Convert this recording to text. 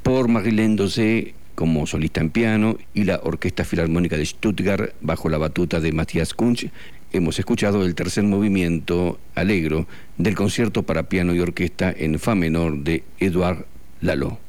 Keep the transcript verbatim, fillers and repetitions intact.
por Marilène Dosé como solista en piano y la Orquesta Filarmónica de Stuttgart bajo la batuta de Matthias Kunsch. Hemos escuchado el tercer movimiento Allegro del concierto para piano y orquesta en fa menor de Édouard Laloux.